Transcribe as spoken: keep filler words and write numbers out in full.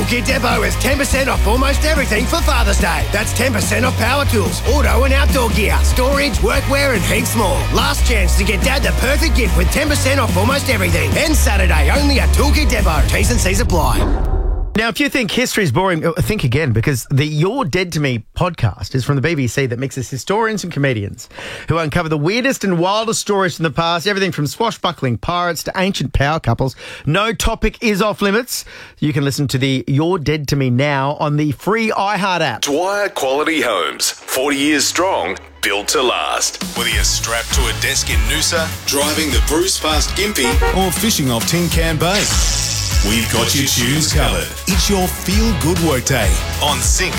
Toolkit Depot is ten percent off almost everything for Father's Day. That's ten percent off power tools, auto and outdoor gear, storage, workwear and heaps more. Last chance to get Dad the perfect gift with ten percent off almost everything. And Saturday only at Toolkit Depot. T's and C's apply. Now, if you think history's boring, think again, because the You're Dead to Me podcast is from the B B C that mixes historians and comedians who uncover the weirdest and wildest stories from the past, everything from swashbuckling pirates to ancient power couples. No topic is off limits. You can listen to the You're Dead to Me now on the free iHeart app. Dwyer Quality Homes, forty years strong, built to last. Whether you're strapped to a desk in Noosa, driving the Bruce past Gympie, or fishing off Tin Can Bay, we've got your tunes covered. It's your feel-good workday on Sync